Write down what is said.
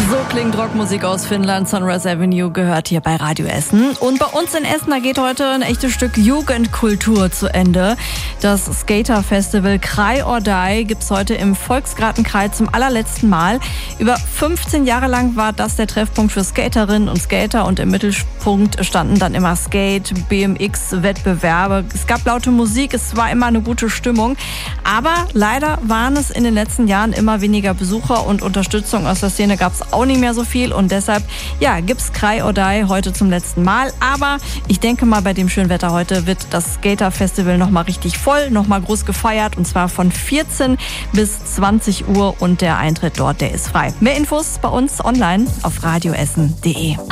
So klingt Rockmusik aus Finnland. Sunrise Avenue gehört hier bei Radio Essen. Und bei uns in Essen, da geht heute ein echtes Stück Jugendkultur zu Ende. Das Skater-Festival Cry or Die gibt's heute im Volksgartenkreis zum allerletzten Mal. Über 15 Jahre lang war das der Treffpunkt für Skaterinnen und Skater und im Mittelpunkt standen dann immer Skate-, BMX-Wettbewerbe. Es gab laute Musik, es war immer eine gute Stimmung. Aber leider waren es in den letzten Jahren immer weniger Besucher und Unterstützung aus der Szene gab es auch nicht mehr so viel und deshalb gibt's Cry or Die heute zum letzten Mal. Aber ich denke mal, bei dem schönen Wetter heute wird das Skater-Festival nochmal richtig voll, nochmal groß gefeiert und zwar von 14 bis 20 Uhr und der Eintritt dort, der ist frei. Mehr Infos bei uns online auf radioessen.de.